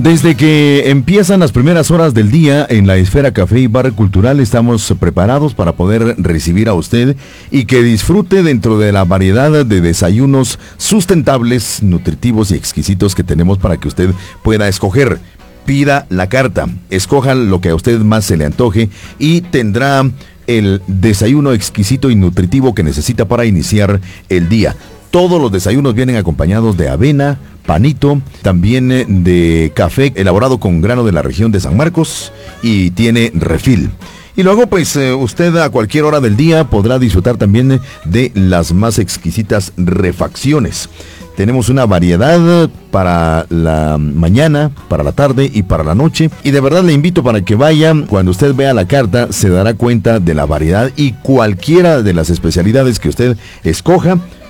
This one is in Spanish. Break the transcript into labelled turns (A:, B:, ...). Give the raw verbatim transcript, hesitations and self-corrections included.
A: Desde que empiezan las primeras horas del día en la Esfera Café y Bar Cultural, estamos preparados para poder recibir a usted y que disfrute dentro de la variedad de desayunos sustentables, nutritivos y exquisitos que tenemos para que usted pueda escoger. Pida la carta, escoja lo que a usted más se le antoje y tendrá el desayuno exquisito y nutritivo que necesita para iniciar el día. Todos los desayunos vienen acompañados de avena, panito, también de café elaborado con grano de la región de San Marcos y tiene refil. Y luego pues usted a cualquier hora del día podrá disfrutar también de las más exquisitas refacciones. Tenemos una variedad para la mañana, para la tarde y para la noche. Y de verdad le invito para que vaya. Cuando usted vea la carta se dará cuenta de la variedad y cualquiera de las especialidades que usted escoja